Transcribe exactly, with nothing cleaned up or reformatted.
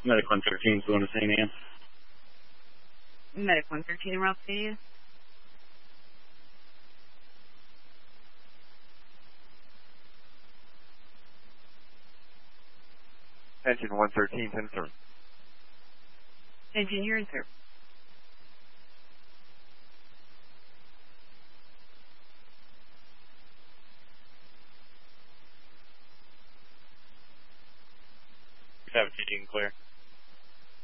Medic one thirteen is going to Saint Anne. Medic one thirteen, route C. Engine one thirteen, ten thirty. Engine, you're in service. seventeen, you can clear.